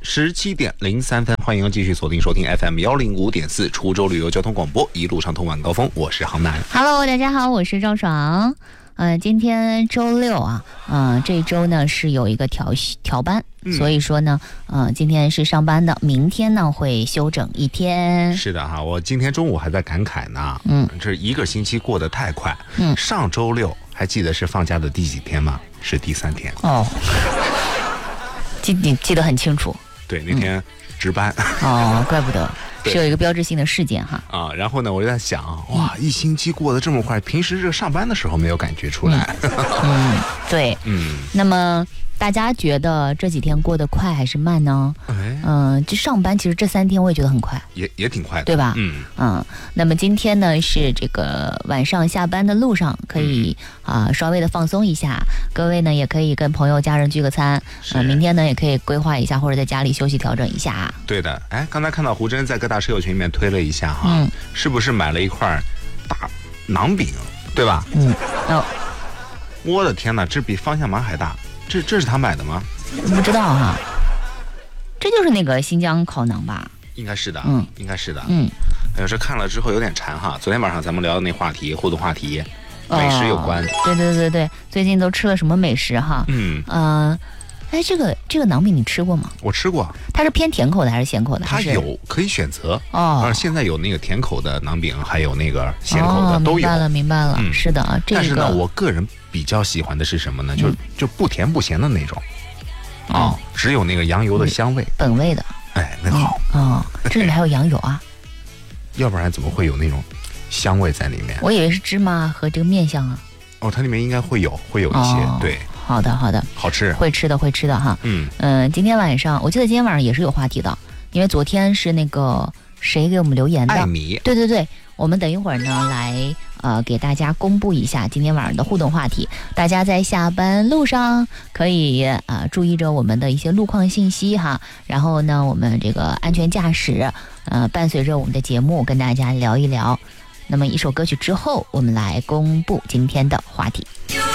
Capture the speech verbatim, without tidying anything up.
十七点零三分，欢迎继续锁定收听 F M 幺零五点四滁州旅游交通广播，一路上通往高峰，我是航南。 Hello， 大家好，我是赵爽。呃，今天周六啊，呃，这周呢是有一个调调班、嗯，所以说呢，呃，今天是上班的，明天呢会休整一天。 是的哈，我今天中午还在感慨呢，嗯，这一个星期过得太快，嗯，上周六还记得是放假的第几天吗？是第三天哦，记你记得很清楚。 对，那天值班、 嗯、哦，怪不得。是有一个标志性的事件哈啊，然后呢，我就在想，哇，一星期过得这么快，平时这个上班的时候没有感觉出来。 嗯，嗯对，嗯，那么大家觉得这几天过得快还是慢呢？嗯、呃，就上班其实这三天我也觉得很快， 也也挺快的， 对吧？ 嗯嗯，那么今天呢是这个晚上下班的路上，可以啊、呃、稍微的放松一下，各位呢也可以跟朋友家人聚个餐，呃，明天呢也可以规划一下，或者在家里休息调整一下。 对的，哎，刚才看到胡真在各大车友群里面推了一下哈，嗯，是不是买了一块大馕饼，对吧？ 嗯，哦， 我的天哪，这比方向盘还大，这这是他买的吗？ 不知道哈，这就是那个新疆烤馕吧？ 应该是的， 嗯， 应该是的， 嗯。 有时看了之后有点馋哈。昨天晚上咱们聊的那话题，互动话题，美食有关。哦、 对对对对，最近都吃了什么美食哈？ 嗯， 呃，哎，这个这个馕饼你吃过吗？ 我吃过。 它是偏甜口的还是咸口的？ 它有可以选择哦。 而现在有那个甜口的馕饼，还有那个咸口的、 哦、 都有。 明白了，明白了。 嗯、 是的啊，这个。 但是呢，我个人比较喜欢的是什么呢？就、嗯、就不甜不咸的那种。哦，只有那个羊油的香味， 本味的。 哎，那好。 嗯、哦，这里面还有羊油啊。 要不然怎么会有那种香味在里面？ 我以为是芝麻和这个面香啊。 哦，它里面应该会有，会有一些， 哦、 对。 好的，好的， 好吃， 会吃的，会吃的哈。 嗯嗯、呃，今天晚上，我记得今天晚上也是有话题的，因为昨天是那个谁给我们留言的？ 艾米。 对对对，我们等一会儿呢来呃给大家公布一下今天晚上的互动话题，大家在下班路上可以呃注意着我们的一些路况信息哈，然后呢我们这个安全驾驶呃伴随着我们的节目跟大家聊一聊。那么一首歌曲之后，我们来公布今天的话题。